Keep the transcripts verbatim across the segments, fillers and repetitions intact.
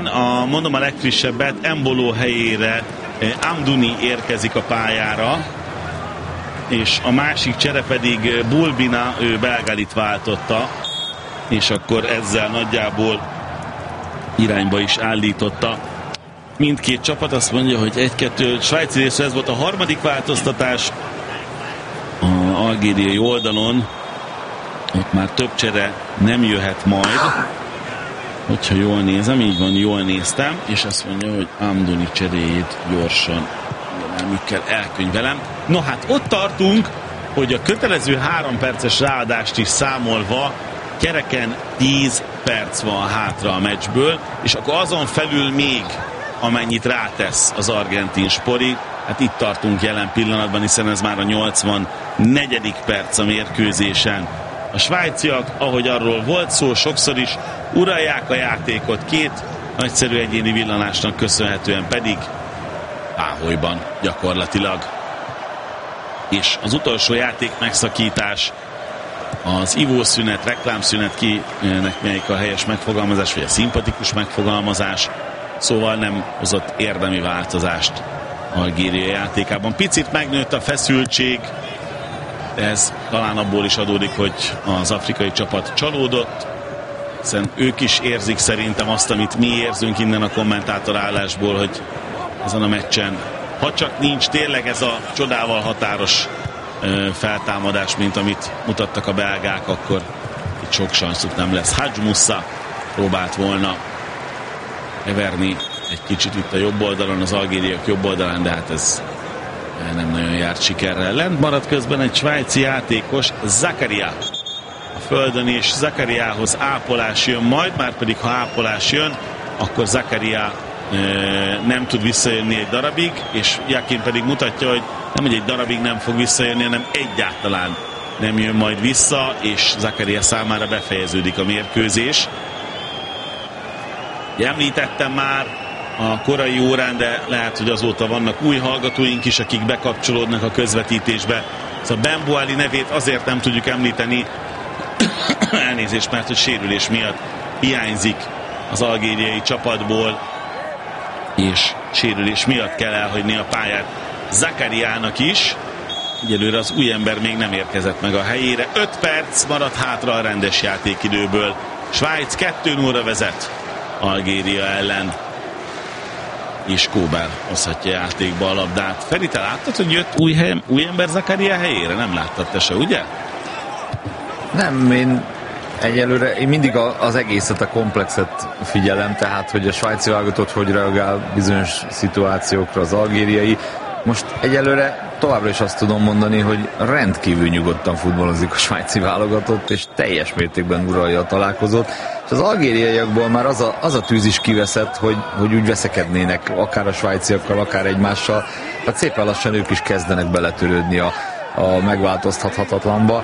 a, mondom a legfrissebbet, Embolo helyére Amdouni érkezik a pályára, és a másik csere pedig Bulbina, ő Belgalit váltotta, és akkor ezzel nagyjából irányba is állította mindkét csapat. Azt mondja, hogy egy-kettő svájci részről ez volt a harmadik változtatás. A algériai oldalon ott már több csere nem jöhet majd, hogyha jól nézem, így van, jól néztem, és azt mondja, hogy Amdouni cseréjét gyorsan kell elkönyvelem. No hát ott tartunk, hogy a kötelező három perces ráadást is számolva kereken tíz perc van hátra a meccsből, és akkor azon felül még amennyit rátesz az argentin Spori. Hát itt tartunk jelen pillanatban, hiszen ez már a nyolcvannegyedik perc a mérkőzésen. A svájciak, ahogy arról volt szó, sokszor is uralják a játékot, két nagyszerű egyéni villanásnak köszönhetően pedig páholyban gyakorlatilag. És az utolsó játék megszakítás, az ivószünet, reklámszünet, kinek melyik a helyes megfogalmazás, vagy a szimpatikus megfogalmazás, szóval nem hozott érdemi változást Algéria játékában. Picit megnőtt a feszültség, ez talán abból is adódik, hogy az afrikai csapat csalódott, hiszen ők is érzik szerintem azt, amit mi érzünk innen a kommentátorállásból, hogy ezen a meccsen, ha csak nincs tényleg ez a csodával határos ö, feltámadás, mint amit mutattak a belgák, akkor itt sok sanszuk nem lesz. Hadj Moussa próbált volna everni egy kicsit itt a jobb oldalon, az algériak jobb oldalán, de hát ez nem nagyon járt sikerrel. Lent maradt közben egy svájci játékos, Zakaria a földön, és Zakariához ápolás jön majd, már pedig ha ápolás jön, akkor Zakaria e, nem tud visszajönni egy darabig, és Yakin pedig mutatja, hogy nem, hogy egy darabig nem fog visszajönni, hanem egyáltalán nem jön majd vissza, és Zakaria számára befejeződik a mérkőzés. Említettem már a korai órán, de lehet, hogy azóta vannak új hallgatóink is, akik bekapcsolódnak a közvetítésbe. Szóval Ben Boali nevét azért nem tudjuk említeni, elnézést, mert hogy sérülés miatt hiányzik az algériai csapatból, és sérülés miatt kell elhagyni a pályát Zakariának is. Egyelőre az új ember még nem érkezett meg a helyére. öt perc maradt hátra a rendes játékidőből. Svájc kettő nullra vezet Algéria ellen, és Kóbel hozhatja játékba a labdát. Feri, te láttad, hogy jött új, hely, új ember Zakaria helyére? Nem láttad te se, ugye? Nem, én egyelőre én mindig a, az egészet, a komplexet figyelem, tehát hogy a svájci válogatott hogy reagál bizonyos szituációkra, az algériai. Most egyelőre továbbra is azt tudom mondani, hogy rendkívül nyugodtan futballozik a svájci válogatott, és teljes mértékben uralja a találkozót. És az algériaiakból már az a, az a tűz is kiveszett, hogy, hogy úgy veszekednének akár a svájciakkal, akár egymással. Tehát szépen lassan ők is kezdenek beletörődni a, a megváltoztathatatlanba.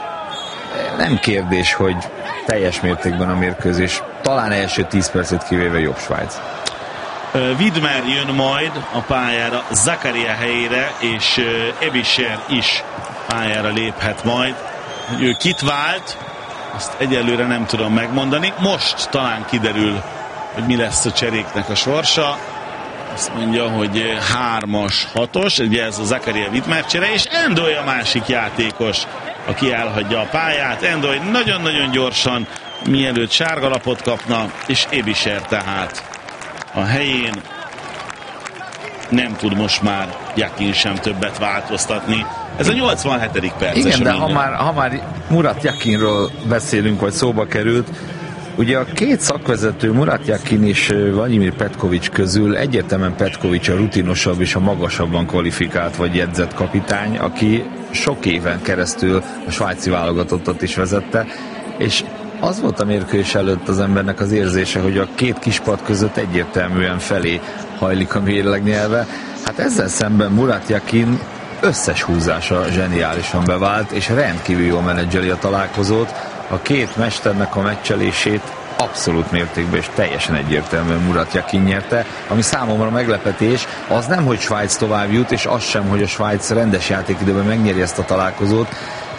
Nem kérdés, hogy teljes mértékben a mérkőzés, talán első tíz percet kivéve jobb Svájc. Widmer jön majd a pályára Zakaria helyére, és Ebischer is pályára léphet majd. Hogy ő kit vált, azt egyelőre nem tudom megmondani. Most talán kiderül, hogy mi lesz a cseréknek a sorsa. Azt mondja, hogy hármas, hatos, ugye ez a Zakaria Widmer csere, és Endoy a másik játékos, aki elhagyja a pályát. Endoy nagyon-nagyon gyorsan, mielőtt sárgalapot kapna, és Ebischer tehát a helyén. Nem tud most már Yakin sem többet változtatni. Ez a nyolcvanhetedik perces. Igen, de ha már, ha már Murat Yakinról beszélünk, vagy szóba került, ugye a két szakvezető, Murat Yakin és Vladimir Petkovics közül egyértelműen Petkovics a rutinosabb és a magasabban kvalifikált vagy jegyzett kapitány, aki sok éven keresztül a svájci válogatottat is vezette, és az volt a mérkőzés előtt az embernek az érzése, hogy a két kispad között egyértelműen felé hajlik a mérlegnyelve. Hát ezzel szemben Murat Yakin összes húzása zseniálisan bevált, és rendkívül jól menedzseli a találkozót. A két mesternek a meccselését abszolút mértékben és teljesen egyértelműen Murat Yakin nyerte, ami számomra meglepetés, az nem, hogy Svájc tovább jut, és az sem, hogy a Svájc rendes játékidőben megnyeri ezt a találkozót.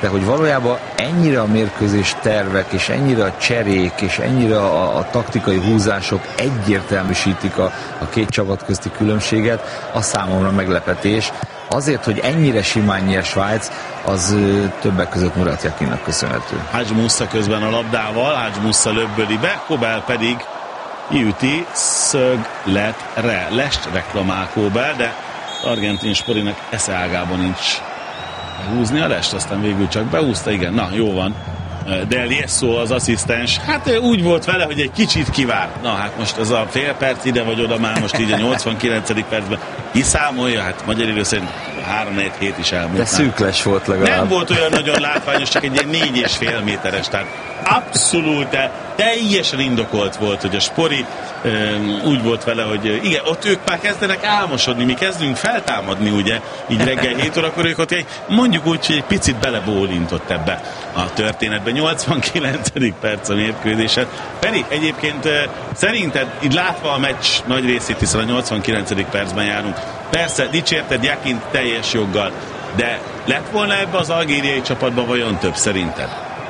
érte, hogy valójában ennyire a mérkőzés tervek, és ennyire a cserék, és ennyire a, a taktikai húzások egyértelműsítik a, a két csapat közti különbséget, az számomra meglepetés. Azért, hogy ennyire simán nyer Svájc, az többek között Murat Yakinnak köszönhető. Hadj Moussa közben a labdával, Hadj Moussa löbböli be, Kobel pedig kiüti szögletre. Lest reklamál Kobel, de argentin sporinak esze ágában nincs húzni a lest, aztán végül csak behúzta, igen, na jó van. Del Jesso az asszisztens, hát úgy volt vele, hogy egy kicsit kivár. Na hát most ez a fél perc ide vagy oda, már most így a nyolcvankilencedik percben kiszámolja, hát magyar idő szerint három négy hét is elmúlt. De szűkles volt legalább. Nem volt olyan nagyon látványos, csak egy ilyen négy és fél méteres, tehát abszolút, teljesen indokolt volt, hogy a spori um, úgy volt vele, hogy igen, ott ők már kezdenek álmosodni, mi kezdünk feltámadni, ugye, így reggel hét órakor ők ott egy, mondjuk úgy, hogy egy picit belebólintott ebbe a történetbe. nyolcvankilencedik perc a mérkőzésen. Pedig egyébként uh, szerinted, így látva a meccs nagy részét, hiszen a nyolcvankilencedik percben járunk, persze dicsérted Yakint teljes joggal, de lett volna ebbe az algériai csapatban vajon több szerinted?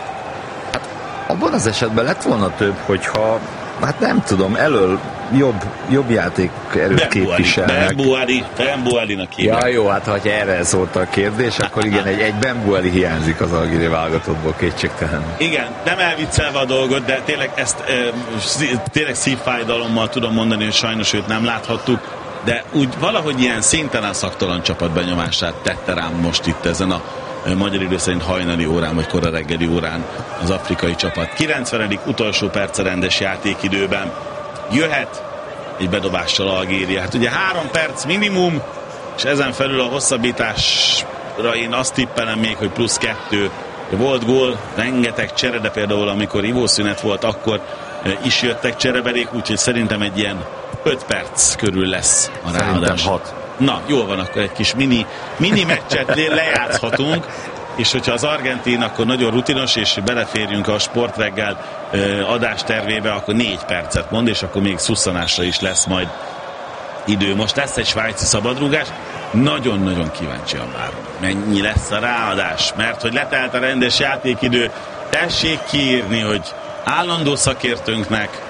Abban az esetben lett volna több, hogyha, hát nem tudom, elől jobb, jobb játék erőt képviselnek. Bembouari, Bembouarinak hívják. Ja, jó, hát ha erre szólt a kérdés, akkor igen, egy, egy Bembouari hiányzik az algériai válogatottból, kétségtelen. Igen, nem elviccelve a dolgot, de tényleg ezt e, tényleg szívfájdalommal tudom mondani, hogy sajnos őt nem láthattuk, de úgy valahogy ilyen szintelen szaktalan csapatbenyomását tette rám most itt ezen a magyar idő szerint hajnali órán, vagy kora reggeli órán az afrikai csapat. kilencvenedik utolsó perce rendes játékidőben jöhet egy bedobással Algéria. Hát ugye három perc minimum, és ezen felül a hosszabbításra én azt tippelem még, hogy plusz kettő. Volt gól, rengeteg csere, de például amikor ivószünet volt, akkor is jöttek cserebelék, úgyhogy szerintem egy ilyen öt perc körül lesz a ráadás. hat. Na, jól van, akkor egy kis mini, mini meccset lejátszhatunk, és hogyha az argentin akkor nagyon rutinos, és beleférjünk a Sportreggel adástervébe, akkor négy percet mond, és akkor még szusszanásra is lesz majd idő. Most lesz egy svájci szabadrúgás, nagyon-nagyon kíváncsian várom, mennyi lesz a ráadás, mert hogy letelt a rendes játékidő, tessék kiírni, hogy állandó szakértőnknek,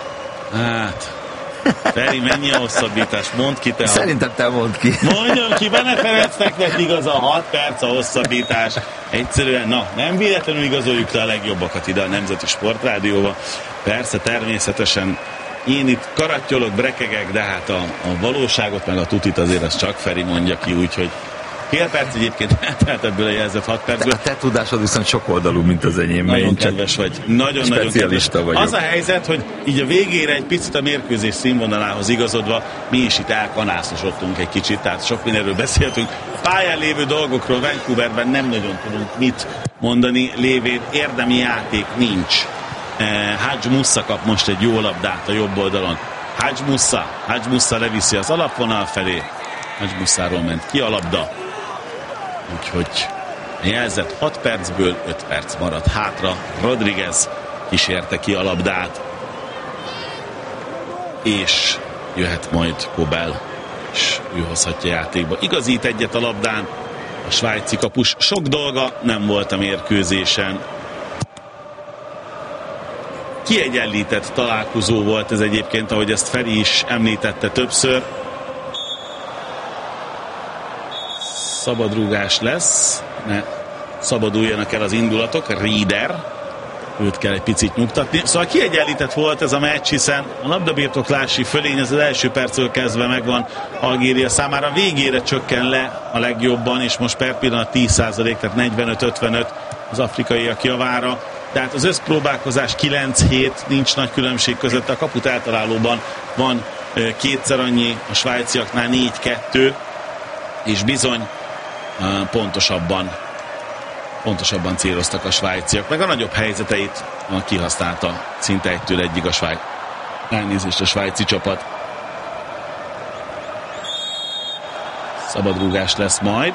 hát... Feri, mennyi a hosszabbítás? Mondd ki te. Szerintem te mondd ki. Mondjam ki, Bene Ferencnek lett igaz a hat perc a hosszabbítás. Egyszerűen, na, nem véletlenül igazoljuk le a legjobbakat ide a Nemzeti Sportrádióba. Persze, természetesen én itt karattyolok, brekegek, de hát a, a valóságot meg a tutit azért az csak Feri mondja ki, úgyhogy fél perc egyébként eltelt ebből a jelzett hat percből. A te tudásod viszont sok oldalú, mint az enyém. Nagyon kedves vagy. Nagyon-nagyon kedves. Vagyok. Az a helyzet, hogy így a végére egy picit a mérkőzés színvonalához igazodva mi is itt elkanászosodtunk egy kicsit, tehát sok mindenről beszéltünk. A pályán lévő dolgokról Vancouverben nem nagyon tudunk mit mondani, lévén érdemi játék nincs. Hadj Moussa kap most egy jó labdát a jobb oldalon. Hadj Moussa, Hadj Moussa leviszi az alapvonal felé. Hadj Moussáról ment ki a labda. Úgyhogy jelzett hat percből öt perc maradt hátra. Rodriguez kísérte ki a labdát, és jöhet majd Kobel, és ő hozhatja játékba. Igazít egyet a labdán a svájci kapus. Sok dolga nem volt a mérkőzésen. Kiegyenlített találkozó volt ez egyébként, ahogy ezt Feri is említette többször. Szabadrúgás lesz, ne szabaduljanak el az indulatok. Rieder, őt kell egy picit nyugtatni. Szóval kiegyenlített volt ez a meccs, hiszen a labdabirtoklási fölény az első perctől kezdve megvan Algéria számára. Végére csökken le a legjobban, és most per pillanat tíz százalék, tehát negyvenöt ötvenöt az afrikaiak javára. Tehát az összpróbálkozás kilenc hét, nincs nagy különbség között. A kaput eltalálóban van kétszer annyi, a svájciaknál négy kettő, és bizony pontosabban pontosabban céloztak a svájciak, meg a nagyobb helyzeteit kihasználta szinte egytől egyig a svájc. Elnézést a svájci csapat. Szabadrúgás lesz majd.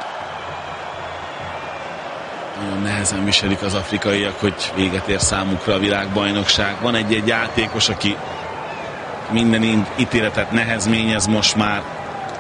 Nagyon nehezen viselik az afrikaiak, hogy véget ér számukra a világbajnokság. Van egy-egy játékos, aki minden ítéletet nehezményez most már.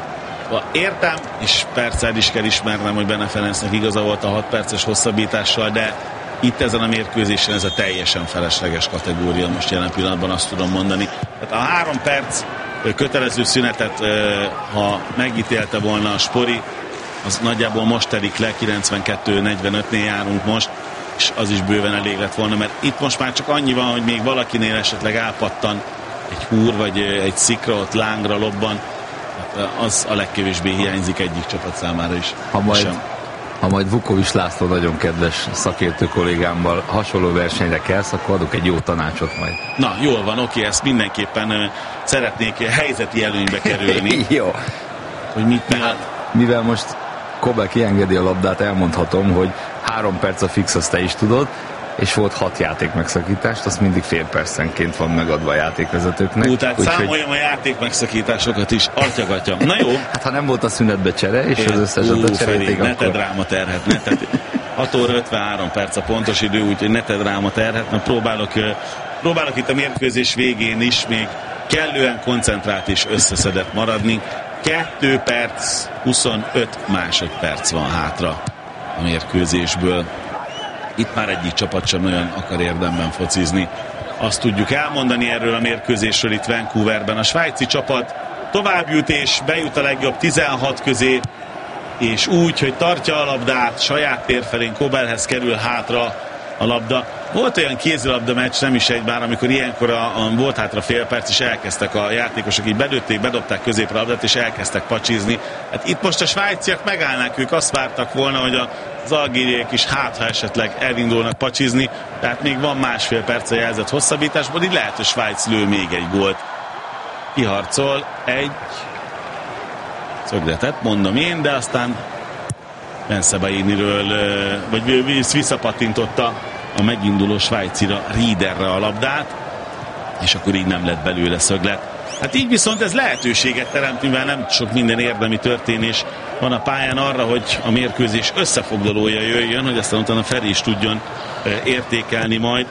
Értem, és persze el is kell ismernem, hogy Bene Ferencnek igaza volt a hat perces hosszabbítással, de itt ezen a mérkőzésen ez a teljesen felesleges kategória, most jelen pillanatban azt tudom mondani. Tehát a három perc kötelező szünetet, ha megítélte volna a Spori, az nagyjából most telik le, kilencvenkettő negyvenötnél járunk most, és az is bőven elég lett volna, mert itt most már csak annyi van, hogy még valakinél esetleg elpattan egy húr, vagy egy szikra, ott lángra lobban, az a legkevésbé hiányzik egyik csapat számára is. Ha majd, ha majd Vukovics László nagyon kedves szakértő kollégámmal hasonló versenyre kelsz, akkor adok egy jó tanácsot majd. Na, jól van, oké, ezt mindenképpen uh, szeretnék helyzeti előnybe kerülni. Jó. Hogy mit mivel, mivel most Kobel kiengedi a labdát, elmondhatom, hogy három perc a fix, azt te is tudod, és volt hat játék megszakítást, azt mindig fél percenként van megadva a játékvezetőknek. Ú, tehát számoljam hogy... a játék megszakításokat is, atyagatjam. Na jó. Hát ha nem volt a szünetbe csere, és az összeset a cseréték, akkor... ne tedd ráma terhet, ne tedd. hat óra ötvenhárom perc a pontos idő, úgyhogy ne tedd ráma terhet, mert próbálok, próbálok itt a mérkőzés végén is még kellően koncentrált és összeszedett maradni. kettő perc, huszonöt másodperc van hátra a mérkőzésből. Itt már egyik csapat sem nagyon akar érdemben focizni. Azt tudjuk elmondani erről a mérkőzésről itt Vancouverben. A svájci csapat tovább jut és bejut a legjobb tizenhat közé, és úgy, hogy tartja a labdát, saját tér felén Kobelhez kerül hátra a labda. Volt olyan kézilabda meccs, nem is egy, bár amikor ilyenkor a, a, volt hátra fél perc, és elkezdtek a játékosok, így bedőtték, bedobták középre a labdát, és elkezdtek pacsizni. Hát itt most a svájciak megállnák, ők azt vártak volna, hogy a az algériek is hát, ha esetleg elindulnak pacsizni, tehát még van másfél perc a jelzett hosszabbításból, így lehet, hogy Svájc lő még egy gólt. Kiharcol egy szögletet, mondom én, de aztán Bensebainiről, vagy visszapattintotta a meginduló svájcira, Riederre a labdát, és akkor így nem lett belőle szöglet. Hát így viszont ez lehetőséget teremt, mivel nem sok minden érdemi történés van a pályán arra, hogy a mérkőzés összefoglalója jöjjön, hogy aztán utána Feri is tudjon értékelni majd.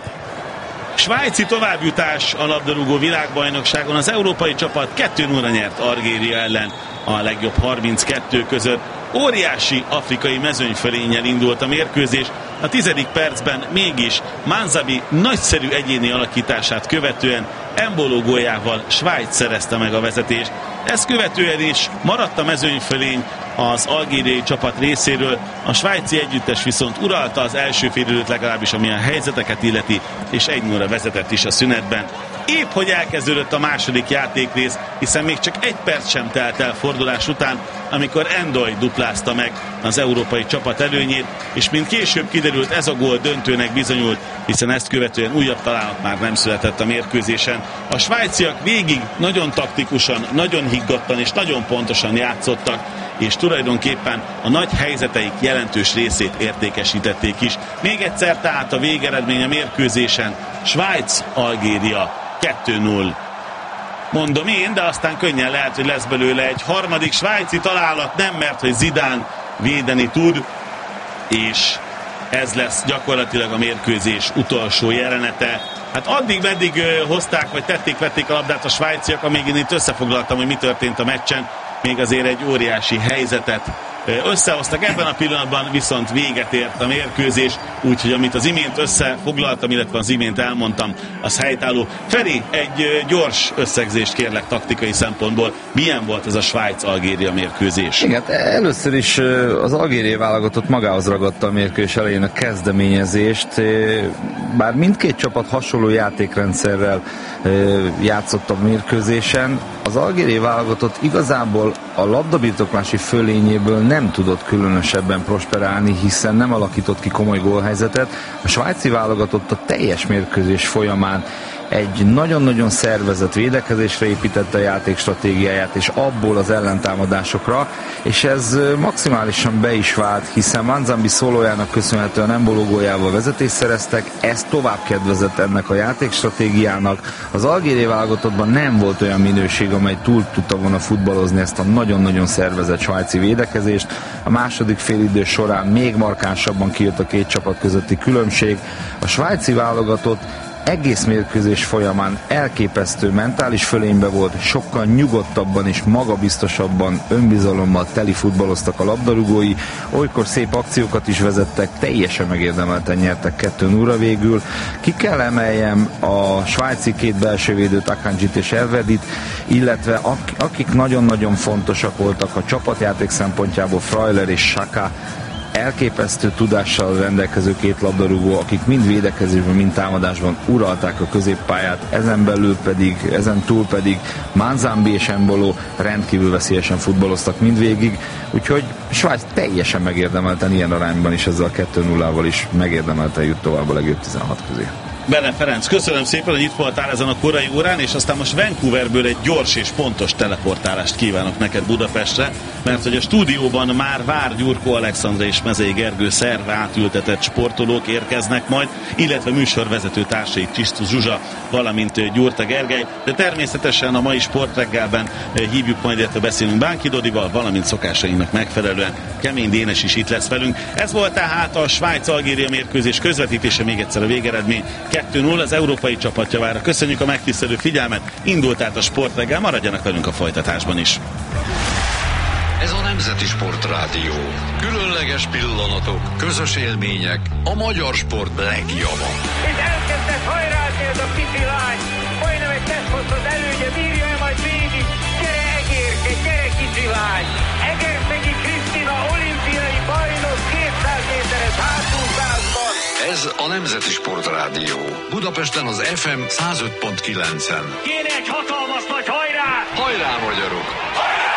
Svájci továbbjutás a labdarúgó világbajnokságon. Az európai csapat kettő nulla nyert Algéria ellen a legjobb harminckettő között. Óriási afrikai mezőnyfölénnyel indult a mérkőzés. A tizedik percben mégis Manzabi nagyszerű egyéni alakítását követően Embolo góljával Svájc szerezte meg a vezetést. Ezt követően is maradt a mezőnyfölény az algériai csapat részéről. A svájci együttes viszont uralta az első félidőt, legalábbis ami a helyzeteket illeti, és egy nulla vezetett is a szünetben. Épp hogy elkezdődött a második játékrész, hiszen még csak egy perc sem telt el fordulás után, amikor Endoy duplázta meg az európai csapat előnyét, és mint később kiderült, ez a gól döntőnek bizonyult, hiszen ezt követően újabb találat már nem született a mérkőzésen. A svájciak végig nagyon taktikusan, nagyon higgadtan és nagyon pontosan játszottak, és tulajdonképpen a nagy helyzeteik jelentős részét értékesítették is. Még egyszer tehát a végeredmény a mérkőzésen Svájc-Algéria kettő null. Mondom én, de aztán könnyen lehet, hogy lesz belőle egy harmadik svájci találat, nem, mert hogy Zidane védeni tud, és ez lesz gyakorlatilag a mérkőzés utolsó jelenete. Hát addig meddig uh, hozták, vagy tették-vették a labdát a svájciak, amíg én itt összefoglaltam, hogy mi történt a meccsen, még azért egy óriási helyzetet összehoztak. Ebben a pillanatban viszont véget ért a mérkőzés, úgyhogy amit az imént összefoglaltam, illetve az imént elmondtam, az helytálló. Feri, egy gyors összegzést kérlek taktikai szempontból. Milyen volt ez a Svájc-Algéria mérkőzés? Igen, először is az algériai válogatott magához ragadta a mérkőzés elején a kezdeményezést, bár mindkét csapat hasonló játékrendszerrel játszott a mérkőzésen. Az algériai válogatott igazából a labdabirtoklási fölényéből nem tudott különösebben prosperálni, hiszen nem alakított ki komoly gólhelyzetet. A svájci válogatott a teljes mérkőzés folyamán egy nagyon-nagyon szervezett védekezésre építette a játékstratégiáját, és abból az ellentámadásokra, és ez maximálisan be is vált, hiszen Manzambi szólójának köszönhetően Embolo góljával vezetést szereztek, ez tovább kedvezett ennek a játékstratégiának. Az algériai válogatottban nem volt olyan minőség, amely túl tudta volna futballozni ezt a nagyon-nagyon szervezett svájci védekezést. A második félidő során még markánsabban kijött a két csapat közötti különbség. A svájci válogatott egész mérkőzés folyamán elképesztő mentális fölénybe volt, sokkal nyugodtabban és magabiztosabban, önbizalommal teli futballoztak a labdarúgói, olykor szép akciókat is vezettek, teljesen megérdemelten nyertek kettő nullra végül. Ki kell emeljem a svájci két belsővédőt, Akanjit és Elvedit, illetve akik nagyon-nagyon fontosak voltak a csapatjáték szempontjából, Freuler és Saka, elképesztő tudással rendelkező két labdarúgó, akik mind védekezésben, mind támadásban uralták a középpályát, ezen belül pedig, ezen túl pedig Manzambi és Embolo rendkívül veszélyesen futballoztak mindvégig, úgyhogy Svájc teljesen megérdemelten ilyen arányban is ezzel a kettő nullával is megérdemelten jut tovább a legjobb tizenhat közé. Bele Ferenc, köszönöm szépen, hogy itt voltál ezen a korai órán, és aztán most Vancouverből egy gyors és pontos teleportálást kívánok neked Budapestre, mert hogy a stúdióban már vár Gyurkó Alexandra és Mezei Gergő szerve átültetett sportolók érkeznek majd, illetve műsorvezető társai Csisztus Zsuzsa, valamint Gyurta Gergely, de természetesen a mai sportreggelben hívjuk majd, illetve beszélünk Bánki Dodival, valamint szokásainknak megfelelően Kemény Dénes is itt lesz velünk. Ez volt tehát a Svájc-Algéria mérkőzés közvetítése, még egyszer a végeredmény kettő null az európai csapat javára. Köszönjük a megtisztelő figyelmet, indult át a sportreggel, maradjanak velünk a folytatásban is. Ez a Nemzeti Sportrádió. Különleges pillanatok, közös élmények, a magyar sport legjava. És elkezdett hajrázni ez a pici lány, majdnem egy teszthosszat előnye, bírja-e majd végig? Gyere Egérke, gyere kicsi lány! Egerszegi Krisztina olimpiai bajnok kétszáz méteres hátúszásban. Ez a Nemzeti Sportrádió. Budapesten az ef em száz öt pont kilencen. Kéne egy hatalmas nagy hajrá! Hajrá, magyarok! Hajrá!